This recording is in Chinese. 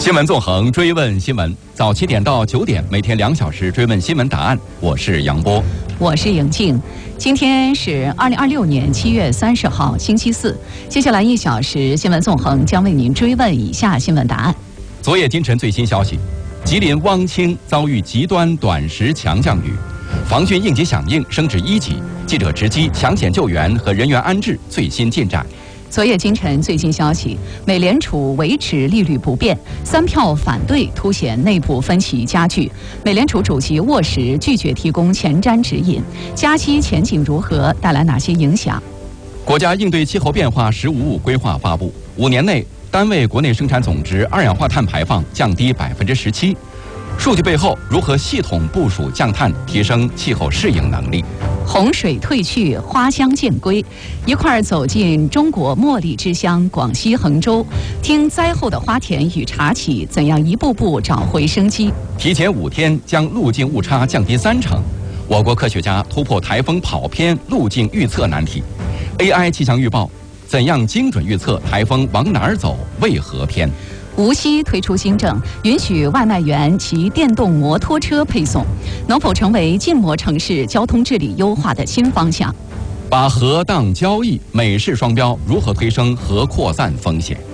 新闻纵横，追问新闻，早7点到9点，每天2小时追问新闻答案。我是杨波， 我是莹静。今天是2026年7月30号，星期四。接下来1小时，新闻纵横将为您追问以下新闻答案。 昨夜今晨最新消息，吉林汪清遭遇极端短时强降雨，防汛应急响应升至1级。记者直击抢险救援和人员安置最新进展。 昨夜今晨最新消息，美联储维持利率不变，3票反对凸显内部分歧加剧。美联储主席沃什拒绝提供前瞻指引，加息前景如何，带来哪些影响？ 国家应对气候变化“十五五”规划发布，5年内单位国内生产总值二氧化碳排放降低17%。数据背后如何系统部署降碳，提升气候适应能力？ 洪水退去，花香渐归，一块儿走进中国茉莉之乡广西衡州，听灾后的花田与茶企怎样一步步找回生机。 提前5天将路径误差降低30%，我国科学家突破台风跑偏路径预测难题。AI 气象预报怎样精准预测台风往哪儿走，为何偏？ 无锡推出新政，允许外卖员骑电动摩托车配送，能否成为禁摩城市交通治理优化的新方向？ 把核当交易，美式双标如何推升核扩散风险？